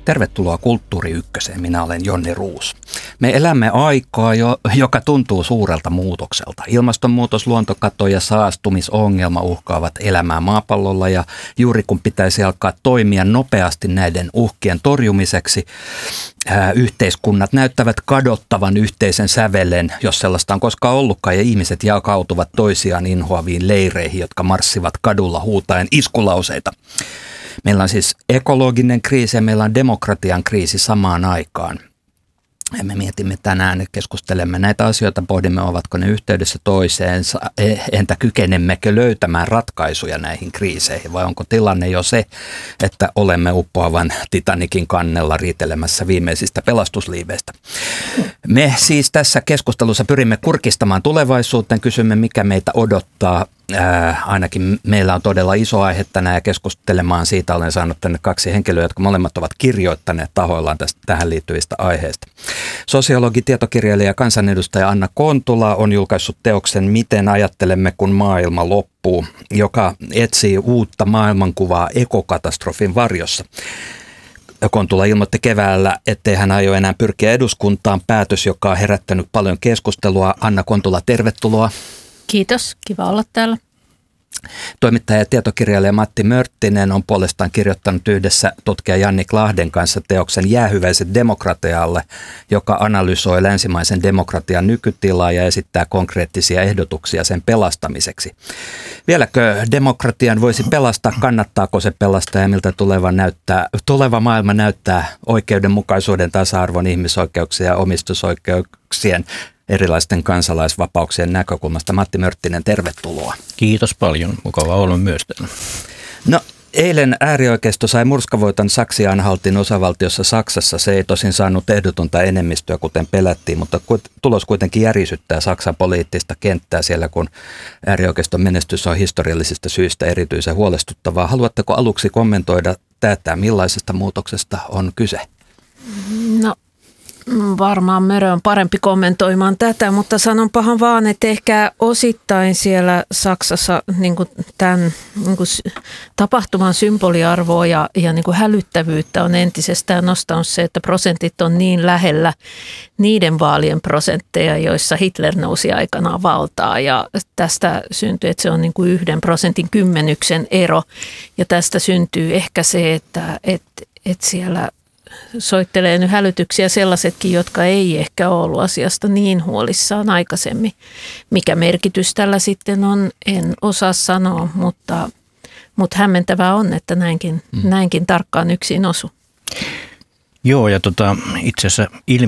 Tervetuloa Kulttuuri Ykköseen. Minä olen Jonni Ruus. Me elämme aikaa, joka tuntuu suurelta muutokselta. Ilmastonmuutos, luontokato ja saastumisongelma uhkaavat elämää maapallolla ja juuri kun pitäisi alkaa toimia nopeasti näiden uhkien torjumiseksi, yhteiskunnat näyttävät kadottavan yhteisen sävelen, jos sellaista on koskaan ollutkaan, ja ihmiset jakautuvat toisiaan inhoaviin leireihin, jotka marssivat kadulla huutaen iskulauseita. Meillä on siis ekologinen kriisi ja meillä on demokratian kriisi samaan aikaan. Ja me mietimme tänään, keskustelemme näitä asioita, pohdimme, ovatko ne yhteydessä toiseensa, entä kykenemmekö löytämään ratkaisuja näihin kriiseihin, vai onko tilanne jo se, että olemme uppoavan Titanikin kannella riitelemässä viimeisistä pelastusliiveistä. Me siis tässä keskustelussa pyrimme kurkistamaan tulevaisuuteen, kysymme mikä meitä odottaa. Ainakin meillä on todella iso aihe tänään ja keskustelemaan siitä olen saanut tänne kaksi henkilöä, jotka molemmat ovat kirjoittaneet tahoillaan tähän liittyvistä aiheista. Sosiologi, tietokirjailija ja kansanedustaja Anna Kontula on julkaissut teoksen Miten ajattelemme, kun maailma loppuu, joka etsii uutta maailmankuvaa ekokatastrofin varjossa. Kontula ilmoitti keväällä, ettei hän aio enää pyrkiä eduskuntaan, päätös, joka on herättänyt paljon keskustelua. Anna Kontula, tervetuloa. Kiitos, kiva olla täällä. Toimittaja ja tietokirjailija Matti Mörttinen on puolestaan kirjoittanut yhdessä tutkija Jannik Lahden kanssa teoksen Jäähyväiset demokratialle, joka analysoi länsimaisen demokratian nykytilaa ja esittää konkreettisia ehdotuksia sen pelastamiseksi. Vieläkö demokratian voisi pelastaa, kannattaako se pelastaa ja miltä tuleva maailma näyttää oikeudenmukaisuuden, tasa-arvon, ihmisoikeuksien ja omistusoikeuksien erilaisten kansalaisvapauksien näkökulmasta. Matti Mörttinen, tervetuloa. Kiitos paljon. Mukava olla myös täällä. No, eilen äärioikeisto sai murskavoiton Saksi-Anhaltin osavaltiossa Saksassa. Se ei tosin saanut ehdotonta enemmistöä, kuten pelättiin, mutta tulos kuitenkin järisyttää Saksan poliittista kenttää siellä, kun äärioikeiston menestys on historiallisista syistä erityisen huolestuttavaa. Haluatteko aluksi kommentoida tätä? Millaisesta muutoksesta on kyse? No. Varmaan Mörö on parempi kommentoimaan tätä, mutta sanonpahan vaan, että ehkä osittain siellä Saksassa niin kuin tämän niin kuin tapahtuman symboliarvoa ja niin kuin hälyttävyyttä on entisestään nostanut se, että prosentit on niin lähellä niiden vaalien prosentteja, joissa Hitler nousi aikanaan valtaan. Ja tästä syntyy, että se on niin kuin 1% kymmenyksen ero. Ja tästä syntyy ehkä se, että siellä soittelee nyt hälytyksiä sellaisetkin, jotka ei ehkä ollut asiasta niin huolissaan aikaisemmin. Mikä merkitys tällä sitten on, en osaa sanoa, mutta hämmentävää on, että näinkin tarkkaan yksin osu. Joo, ja itse asiassa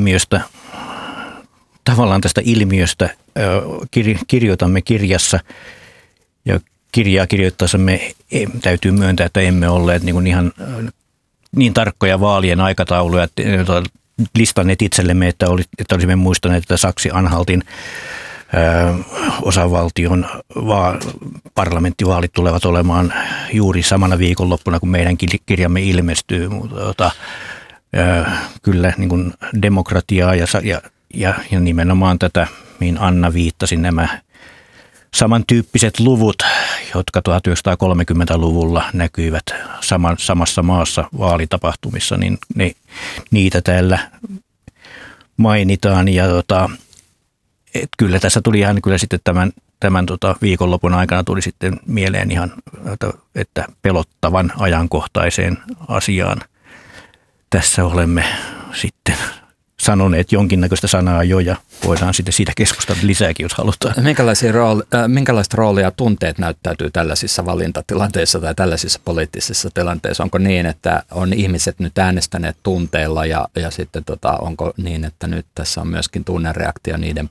tavallaan tästä ilmiöstä kirjoitamme kirjassa, ja kirjaa kirjoittaessamme täytyy myöntää, että emme olleet ihan niin tarkkoja vaalien aikatauluja, että listanneet itsellemme, että olisimme muistaneet, että Saksi-Anhaltin osavaltion parlamenttivaalit tulevat olemaan juuri samana viikonloppuna, kun meidän kirjamme ilmestyy. Mutta kyllä niin kuin demokratiaa ja nimenomaan tätä, mihin Anna viittasi, nämä samantyyppiset luvut, jotka 1930-luvulla näkyivät samassa maassa vaalitapahtumissa, niin niitä täällä mainitaan. Ja kyllä tässä tuli ihan kyllä sitten tämän viikonlopun aikana tuli sitten mieleen ihan, että pelottavan ajankohtaiseen asiaan tässä olemme sitten sanoneet jonkinnäköistä sanaa jo ja voidaan sitten siitä keskustella lisääkin, jos halutaan. Minkälaista roolia tunteet näyttäytyy tällaisissa valintatilanteissa tai tällaisissa poliittisissa tilanteissa? Onko niin, että on ihmiset nyt äänestäneet tunteella ja sitten onko niin, että nyt tässä on myöskin tunnereaktio niiden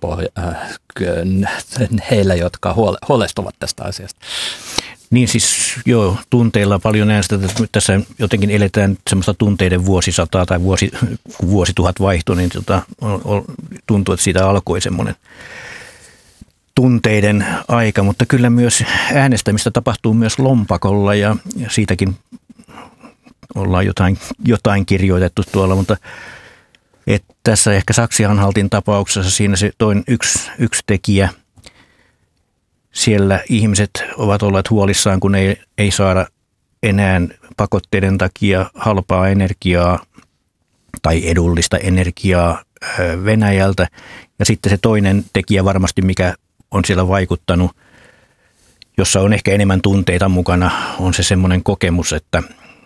heillä, jotka huolestuvat tästä asiasta? Niin siis joo, tunteilla paljon äänestetään. Tässä jotenkin eletään semmoista tunteiden vuosisataa tai vuosituhat vaihtoi, niin tuntuu, että siitä alkoi semmoinen tunteiden aika, mutta kyllä myös äänestämistä tapahtuu myös lompakolla ja siitäkin ollaan jotain kirjoitettu tuolla, mutta tässä ehkä Saksi-Anhaltin tapauksessa siinä se yksi tekijä. Siellä ihmiset ovat olleet huolissaan, kun ei saada enää pakotteiden takia halpaa energiaa tai edullista energiaa Venäjältä. Ja sitten se toinen tekijä varmasti, mikä on siellä vaikuttanut, jossa on ehkä enemmän tunteita mukana, on se semmoinen kokemus, että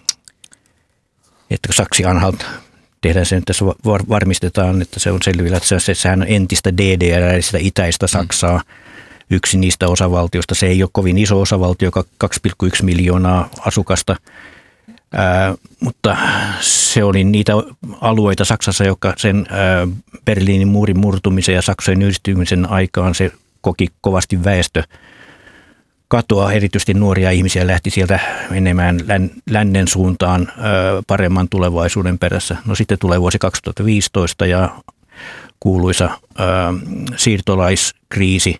kun Saksi-Anhalt tehdään sen, että se varmistetaan, että se on selvillä, että sehän on entistä DDR, sitä itäistä Saksaa, yksi niistä osavaltioista. Se ei ole kovin iso osavaltio, 2,1 miljoonaa asukasta, mutta se oli niitä alueita Saksassa, joka sen Berliinin muurin murtumisen ja Saksojen yhdistymisen aikaan se koki kovasti väestökatoa. Erityisesti nuoria ihmisiä lähti sieltä menemään lännen suuntaan paremman tulevaisuuden perässä. No sitten tulee vuosi 2015 ja kuuluisa siirtolaiskriisi.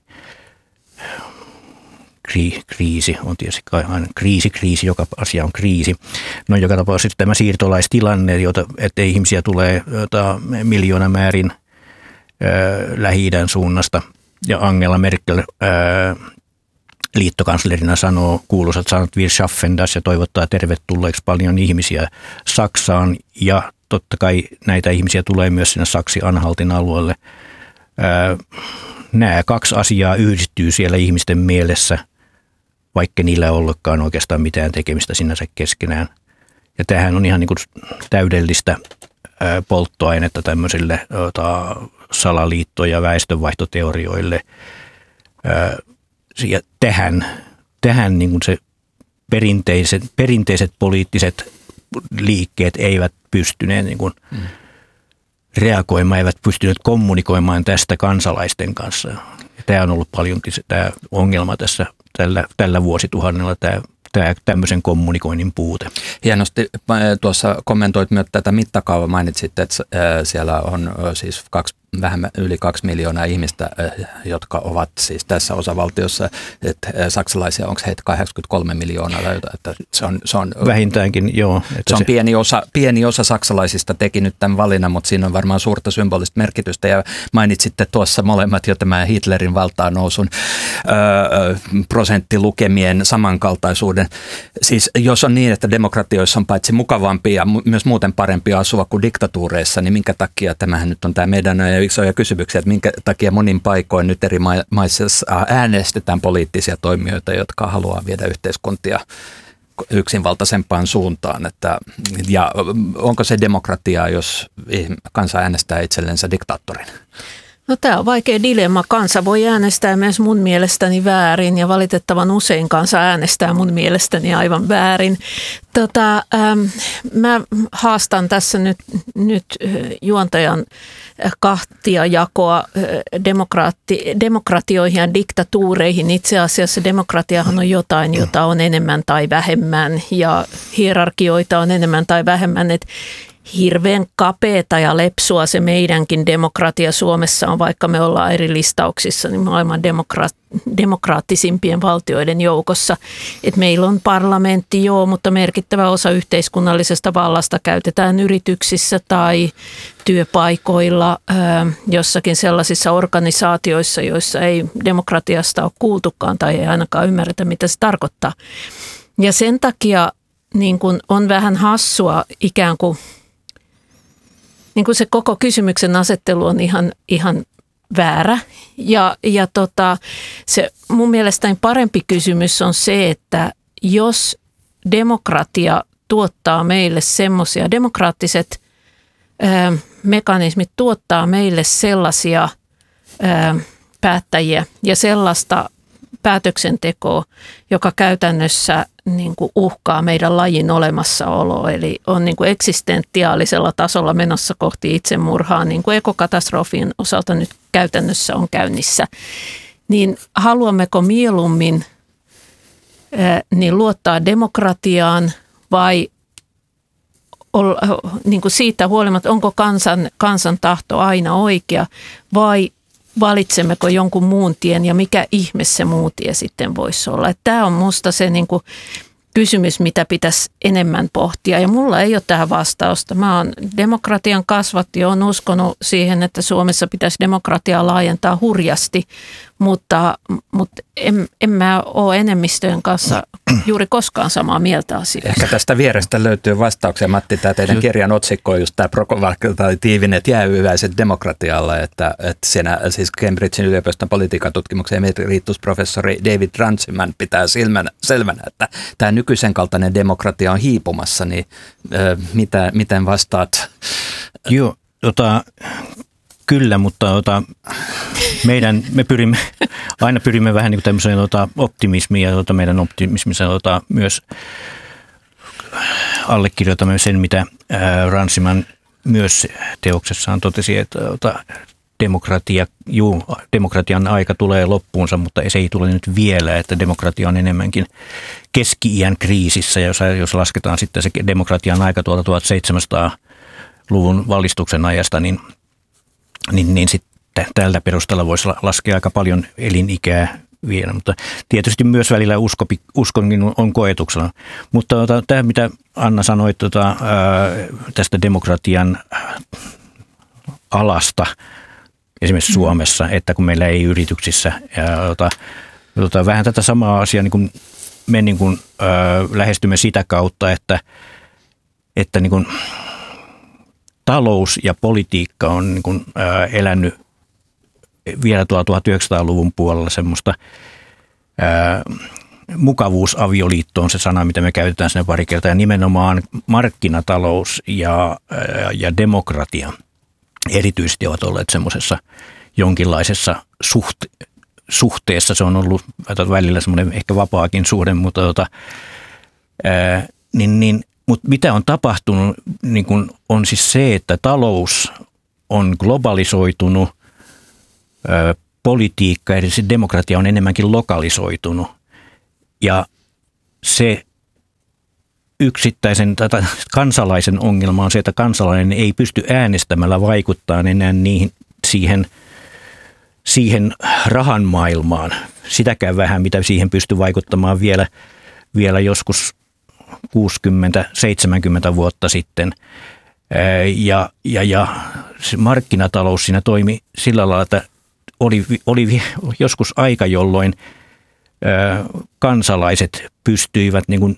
Kriisi on tietysti aina kriisi, joka asia on kriisi. No joka tapauksessa tämä siirtolaistilanne, että ihmisiä tulee miljoonamäärin Lähi-idän suunnasta. Ja Angela Merkel liittokanslerina sanoo kuuluisat sanat "Wir schaffen das" ja toivottaa tervetulleeksi paljon ihmisiä Saksaan. Ja totta kai näitä ihmisiä tulee myös sinne Saksi-Anhaltin alueelle. Nämä kaksi asiaa yhdistyy siellä ihmisten mielessä, vaikka niillä ei ollutkaan oikeastaan mitään tekemistä sinänsä keskenään. Ja tämähän on ihan niin kuin täydellistä polttoainetta tämmöisille salaliitto- ja väestönvaihtoteorioille. Ja tähän niin kuin se perinteiset poliittiset liikkeet eivät pystyneet niin kuin reagoimaan, eivät pystyneet kommunikoimaan tästä kansalaisten kanssa. Ja tämä on ollut paljonkin tämä ongelma tässä tällä vuosituhannella, tämä tämmöisen kommunikoinnin puute. Hienosti tuossa kommentoit myös tätä mittakaavaa, mainitsit, että siellä on siis vähän yli 2 miljoonaa ihmistä, jotka ovat siis tässä osavaltiossa, että saksalaisia, onko heitä 83 miljoonaa, että se on vähintäänkin, joo. Että se on pieni osa saksalaisista teki nyt tämän valinnan, mutta siinä on varmaan suurta symbolista merkitystä, ja mainitsitte tuossa molemmat jo tämän Hitlerin valtaan nousun prosenttilukemien samankaltaisuuden. Siis jos on niin, että demokratioissa on paitsi mukavampi ja myös muuten parempi asua kuin diktatuureissa, niin minkä takia tämähän nyt on tämä meidän isoja kysymyksiä, että minkä takia monin paikoin nyt eri maissa äänestetään poliittisia toimijoita, jotka haluaa viedä yhteiskuntia yksinvaltaisempaan suuntaan. Ja onko se demokratiaa, jos kansa äänestää itsellensä diktaattorin? No tämä on vaikea dilemma. Kansa voi äänestää myös mun mielestäni väärin ja valitettavan usein kansa äänestää mun mielestäni aivan väärin. Mä haastan tässä nyt juontajan kahtiajakoa demokratioihin ja diktatuureihin. Itse asiassa demokratiahan on jotain, jota on enemmän tai vähemmän ja hierarkioita on enemmän tai vähemmän. Hirveän kapeata ja lepsua se meidänkin demokratia Suomessa on, vaikka me ollaan eri listauksissa, niin maailman demokraattisimpien valtioiden joukossa. Et meillä on parlamentti, joo, mutta merkittävä osa yhteiskunnallisesta vallasta käytetään yrityksissä tai työpaikoilla, jossakin sellaisissa organisaatioissa, joissa ei demokratiasta ole kuultukaan tai ei ainakaan ymmärretä, mitä se tarkoittaa. Ja sen takia niin kun on vähän hassua ikään kuin niin kuin se koko kysymyksen asettelu on ihan väärä. Ja se mun mielestäni parempi kysymys on se, että jos demokratia tuottaa meille semmoisia, demokraattiset mekanismit tuottaa meille sellaisia päättäjiä ja sellaista päätöksentekoa, joka käytännössä niin kuin uhkaa meidän lajin olemassaoloa, eli on niin kuin eksistentiaalisella tasolla menossa kohti itsemurhaa, niin kuin ekokatastrofin osalta nyt käytännössä on käynnissä. Niin haluammeko mieluummin niin luottaa demokratiaan vai niin kuin siitä huolimatta, onko kansan tahto aina oikea vai valitsemmeko jonkun muun tien ja mikä ihme se muu tie sitten voisi olla. Tämä on musta se niin kuin kysymys, mitä pitäisi enemmän pohtia ja mulla ei ole tähän vastausta. Mä oon demokratian kasvatti ja oon uskonut siihen, että Suomessa pitäisi demokratiaa laajentaa hurjasti, mutta en mä ole enemmistöjen kanssa juuri koskaan samaa mieltä asioista. Ehkä tästä vierestä löytyy vastauksia. Matti, tämä teidän kirjan otsikko on just tämä provokatiivinen jäähyväiset demokratialle, että siinä siis Cambridgein yliopiston politiikan tutkimuksen emeritusprofessori David Runciman pitää selvänä, että tämä nykyisen kaltainen demokratia on hiipumassa, niin miten vastaat? Joo, kyllä, mutta me pyrimme vähän niin kuin tämmöiseen optimismiin ja meidän optimismissa myös allekirjoitamme sen, mitä Runciman myös teoksessaan totesi, että demokratian aika tulee loppuunsa, mutta se ei tule nyt vielä, että demokratia on enemmänkin keski-iän kriisissä, jos lasketaan sitten se demokratian aika tuolta 1700-luvun valistuksen ajasta, niin sitten tältä perusteella voisi laskea aika paljon elinikää vielä, mutta tietysti myös välillä uskonkin on koetuksella. Mutta tämä, mitä Anna sanoi tästä demokratian alasta, esimerkiksi Suomessa, että kun meillä ei yrityksissä, ja vähän tätä samaa asiaa, niin kuin me niin kuin, lähestymme sitä kautta, että niin kuin, talous ja politiikka on niin kuin, elänyt vielä 1900-luvun puolella semmoista mukavuusavioliitto on se sana, mitä me käytetään sinne pari kertaa, ja nimenomaan markkinatalous ja demokratia erityisesti ovat olleet semmoisessa jonkinlaisessa suhteessa. Se on ollut välillä semmoinen ehkä vapaakin suhde, mutta mutta mitä on tapahtunut, niin kun on siis se, että talous on globalisoitunut, politiikka, eli se demokratia on enemmänkin lokalisoitunut. Ja se yksittäisen kansalaisen ongelma on se, että kansalainen ei pysty äänestämällä vaikuttamaan enää siihen rahan maailmaan. Sitäkään vähän, mitä siihen pystyy vaikuttamaan vielä joskus 60-70 vuotta sitten. Ja se markkinatalous siinä toimi sillä lailla, että oli joskus aika, jolloin kansalaiset pystyivät niin kuin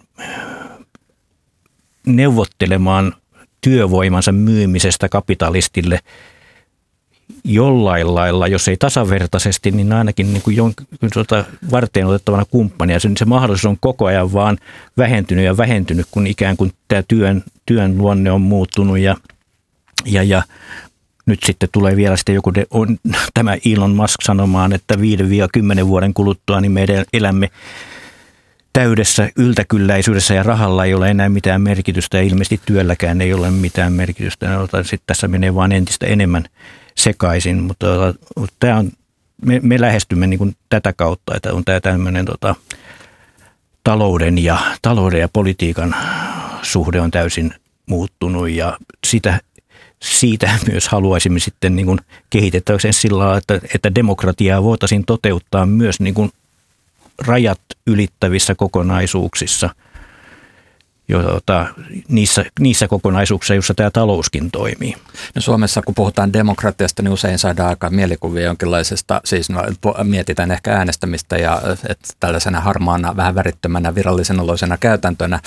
neuvottelemaan työvoimansa myymisestä kapitalistille jollain lailla, jos ei tasavertaisesti, niin ainakin niin kuin varteen otettavana kumppania. Se mahdollisuus on koko ajan vaan vähentynyt, kun ikään kuin tämä työn luonne on muuttunut ja nyt sitten tulee vielä sitten tämä Elon Musk sanomaan, että 5-10 vuoden kuluttua niin me elämme täydessä yltäkylläisyydessä ja rahalla ei ole enää mitään merkitystä ja ilmeisesti työlläkään ei ole mitään merkitystä. Sitten tässä menee vaan entistä enemmän sekaisin, mutta tämä on, me lähestymme niin kuin tätä kautta, että on tämä tämmöinen talouden ja politiikan suhde on täysin muuttunut ja siitä myös haluaisimme sitten niin kuin kehitettäväksi sillä lailla, että demokratiaa voitaisiin toteuttaa myös niin kuin rajat ylittävissä kokonaisuuksissa, niissä kokonaisuuksissa, joissa tämä talouskin toimii. No Suomessa, kun puhutaan demokratiasta, niin usein saadaan aika mielikuvia jonkinlaisesta, siis mietitään ehkä äänestämistä ja että tällaisena harmaana, vähän värittömänä, virallisen oloisena käytäntönä,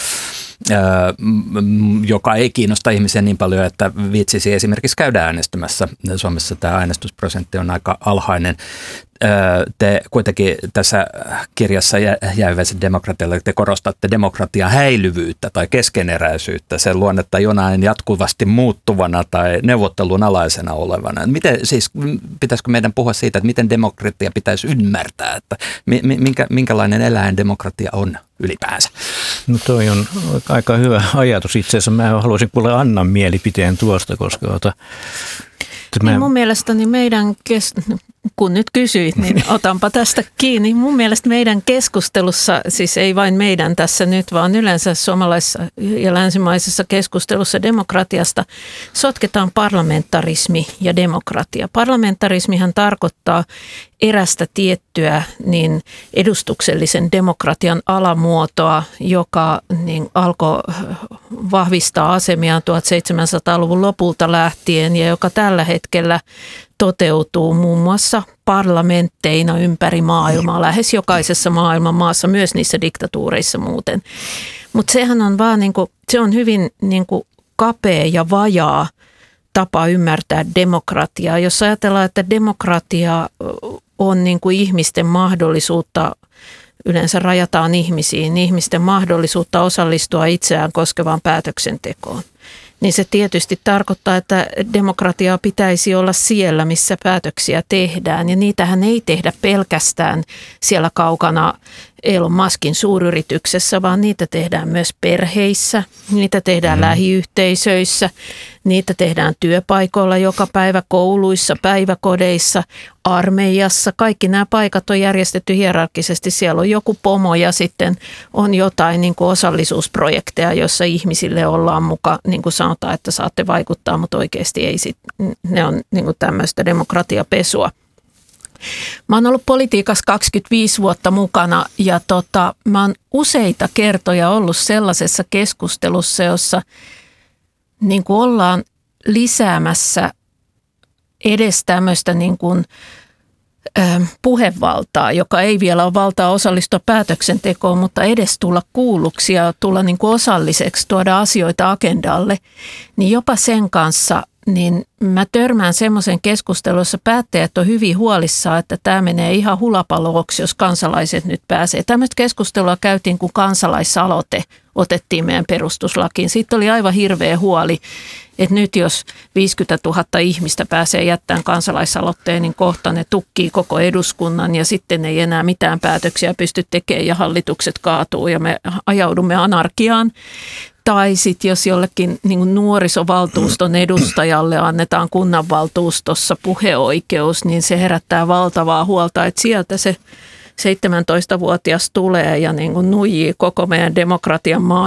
joka ei kiinnosta ihmisiä niin paljon, että viitsisi esimerkiksi käydä äänestämässä. Suomessa tämä äänestysprosentti on aika alhainen. Te kuitenkin tässä kirjassa Jäähyväiset demokratialle te korostatte demokratian häilyvyyttä tai keskeneräisyyttä, sen luonnetta jonain jatkuvasti muuttuvana tai neuvottelun alaisena olevana. Miten, siis, pitäisikö meidän puhua siitä, että miten demokratia pitäisi ymmärtää, että minkälainen eläin demokratia on ylipäänsä? No toi on aika hyvä ajatus itse asiassa. Mä haluaisin kuulla Annan mielipiteen tuosta, koska niin mun mielestäni kun nyt kysyit, niin otanpa tästä kiinni. Mun mielestä meidän keskustelussa, siis ei vain meidän tässä nyt, vaan yleensä suomalaisessa ja länsimaisessa keskustelussa demokratiasta sotketaan parlamentarismi ja demokratia. Parlamentarismihan tarkoittaa erästä tiettyä niin edustuksellisen demokratian alamuotoa, joka niin alkoi vahvistaa asemiaan 1700-luvun lopulta lähtien ja joka tällä hetkellä toteutuu muun muassa parlamentteina ympäri maailmaa, lähes jokaisessa maailman maassa, myös niissä diktatuureissa muuten. Mutta sehän on vaan se on hyvin kapea ja vajaa tapa ymmärtää demokratiaa. Jos ajatellaan, että demokratia on ihmisten mahdollisuutta, yleensä rajataan ihmisten mahdollisuutta osallistua itseään koskevaan päätöksentekoon, niin se tietysti tarkoittaa, että demokratiaa pitäisi olla siellä, missä päätöksiä tehdään. Ja niitähän ei tehdä pelkästään siellä kaukana Elon Muskin suuryrityksessä, vaan niitä tehdään myös perheissä, niitä tehdään lähiyhteisöissä, niitä tehdään työpaikoilla joka päivä, kouluissa, päiväkodeissa, armeijassa. Kaikki nämä paikat on järjestetty hierarkisesti. Siellä on joku pomo ja sitten on jotain osallisuusprojekteja, joissa ihmisille ollaan mukaan, niin kuin sanotaan, että saatte vaikuttaa, mutta oikeasti ei. Ne on tämmöistä demokratiapesua. Mä oon ollut politiikassa 25 vuotta mukana ja mä oon useita kertoja ollut sellaisessa keskustelussa, jossa ollaan lisäämässä edes tämmöistä puhevaltaa, joka ei vielä ole valtaa osallistua päätöksentekoon, mutta edes tulla kuulluksi ja tulla osalliseksi, tuoda asioita agendalle, niin jopa sen kanssa niin mä törmään semmoisen keskustelun, jossa päättäjät on hyvin huolissaan, että tämä menee ihan hulapaloksi, jos kansalaiset nyt pääsee. Tämmöistä keskustelua käytiin, kun kansalaisaloite otettiin meidän perustuslakiin. Siitä oli aivan hirveä huoli, että nyt jos 50 000 ihmistä pääsee jättämään kansalaisaloitteen, niin kohta ne tukkii koko eduskunnan ja sitten ei enää mitään päätöksiä pysty tekemään ja hallitukset kaatuu ja me ajaudumme anarkiaan. Tai sitten jos jollekin nuorisovaltuuston edustajalle annetaan kunnanvaltuustossa puheoikeus, niin se herättää valtavaa huolta, että sieltä se 17-vuotias tulee ja nuijii koko meidän demokratian maa.